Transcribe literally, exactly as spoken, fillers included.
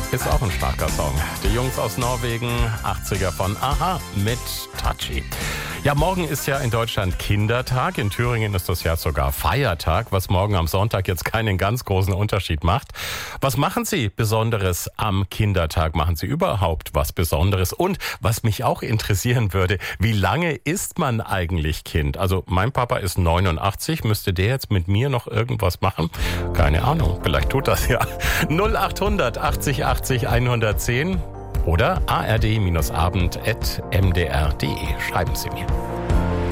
Ist auch ein starker Song. Die Jungs aus Norwegen, achtziger von Aha mit Touchy. Ja, morgen ist ja in Deutschland Kindertag. In Thüringen ist das ja sogar Feiertag, was morgen am Sonntag jetzt keinen ganz großen Unterschied macht. Was machen Sie Besonderes am Kindertag? Machen Sie überhaupt was Besonderes? Und was mich auch interessieren würde, wie lange ist man eigentlich Kind? Also mein Papa ist neunundachtzig. Müsste der jetzt mit mir noch irgendwas machen? Keine Ahnung. Vielleicht tut das ja. null achthundert achtzig achtzig hundertzehn oder a r d abend punkt m d r punkt d e. Schreiben Sie mir.